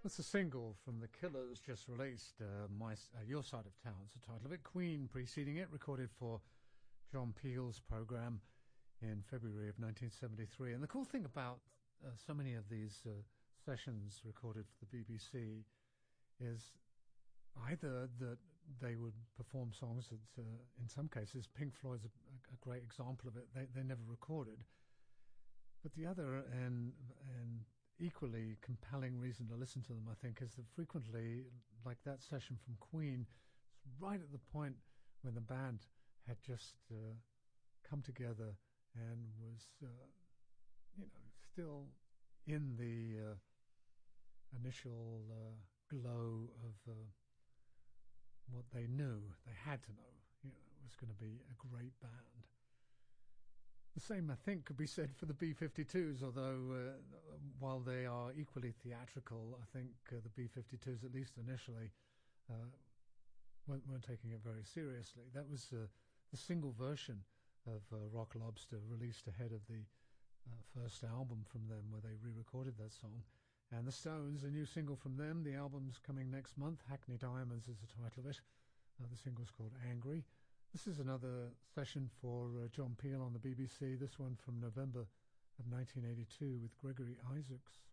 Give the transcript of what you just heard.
That's a single from The Killers, just released. Your Side of Town's the title of it. Queen preceding it, recorded for John Peel's programme in February of 1973. And the cool thing about so many of these sessions recorded for the BBC is either that they would perform songs that, in some cases, Pink Floyd's a great example of it, they never recorded. But the other and equally compelling reason to listen to them, I think, is that frequently, like that session from Queen, it's right at the point when the band had just come together and was, still in the initial glow of what they knew. They had to know, it was going to be a great band. The same, I think, could be said for the B-52s, although while they are equally theatrical, I think the B-52s, at least initially, weren't taking it very seriously. That was the single version of Rock Lobster, released ahead of the first album from them, where they re-recorded that song. And the Stones, a new single from them. The album's coming next month. Hackney Diamonds is the title of it. The single's called Angry. This is another session for John Peel on the BBC, this one from November of 1982 with Gregory Isaacs.